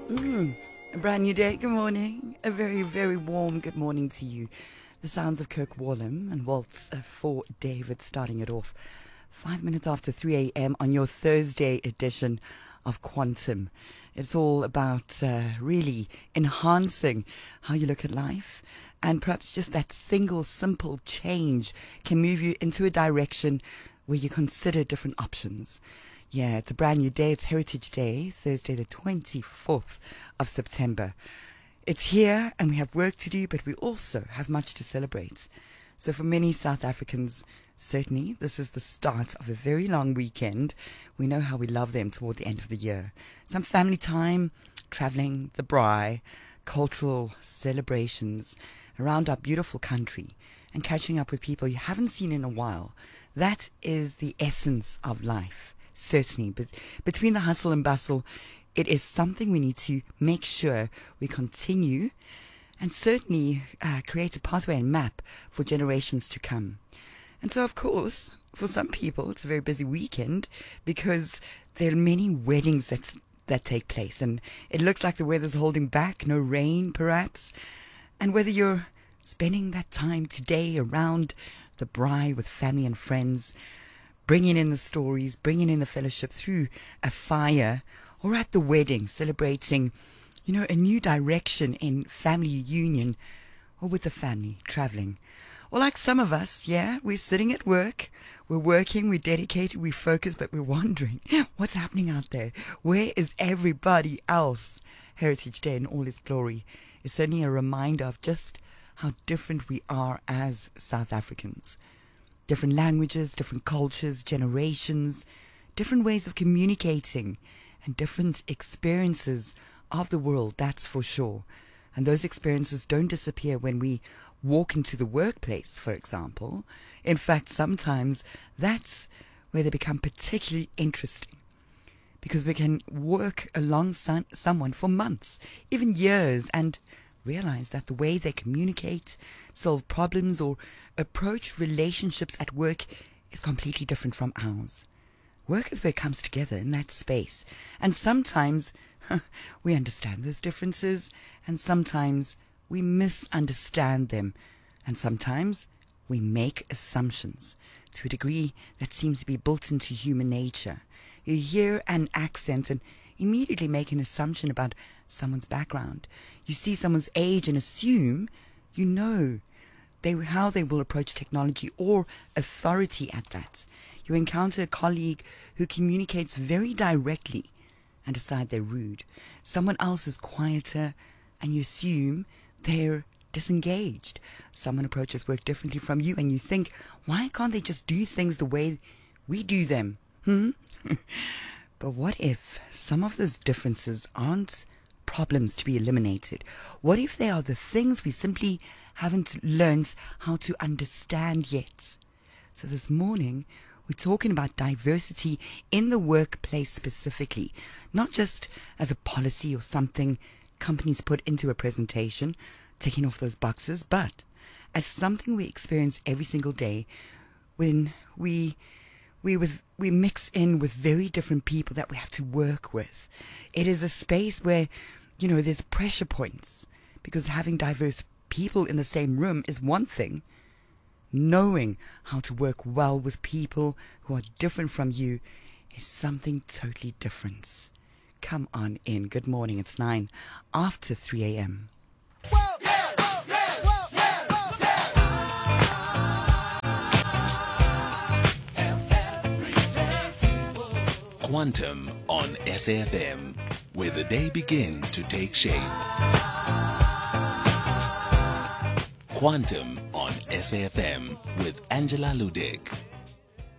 A brand new day. Good morning. A very, very warm good morning to you. The sounds of Kirk Whalum and Waltz for David starting it off 5 minutes after 3 a.m. on your Thursday edition of Quantum. It's all about really enhancing how you look at life, and perhaps just that single simple change can move you into a direction where you consider different options. Yeah, it's a brand new day. It's Heritage Day, Thursday the 24th of September. It's here and we have work to do, but we also have much to celebrate. So for many South Africans, certainly this is the start of a very long weekend. We know how we love them toward the end of the year. Some family time, traveling, the braai, cultural celebrations around our beautiful country, and catching up with people you haven't seen in a while. That is the essence of life. Certainly, but between the hustle and bustle, it is something we need to make sure we continue and certainly create a pathway and map for generations to come. And so, of course, for some people, it's a very busy weekend because there are many weddings that take place, and it looks like the weather's holding back, no rain perhaps. And whether you're spending that time today around the braai with family and friends, bringing in the stories, bringing in the fellowship through a fire, or at the wedding, celebrating, a new direction in family union, or with the family, traveling. Or like some of us, we're sitting at work, we're working, we're dedicated, we're focused, but we're wondering, what's happening out there? Where is everybody else? Heritage Day in all its glory is certainly a reminder of just how different we are as South Africans. Different languages, different cultures, generations, different ways of communicating, and different experiences of the world, that's for sure. And those experiences don't disappear when we walk into the workplace, for example. In fact, sometimes that's where they become particularly interesting, because we can work alongside someone for months, even years, and realize that the way they communicate, solve problems, or approach relationships at work is completely different from ours. Work is where it comes together in that space. And sometimes we understand those differences, and sometimes we misunderstand them, and sometimes we make assumptions to a degree that seems to be built into human nature. You hear an accent and immediately make an assumption about someone's background. You see someone's age and assume you know how they will approach technology or authority at that. You encounter a colleague who communicates very directly and decide they're rude. Someone else is quieter and you assume they're disengaged. Someone approaches work differently from you and you think, why can't they just do things the way we do them? But what if some of those differences aren't problems to be eliminated? What if they are the things we simply haven't learned how to understand yet? So this morning, we're talking about diversity in the workplace specifically, not just as a policy or something companies put into a presentation, ticking off those boxes, but as something we experience every single day when we mix in with very different people that we have to work with. It is a space where, there's pressure points, because having diverse people in the same room is one thing. Knowing how to work well with people who are different from you is something totally different. Come on in. Good morning. It's 9 after 3 a.m. Quantum on SAFM, where the day begins to take shape. Quantum on SAFM with Angela Ludick.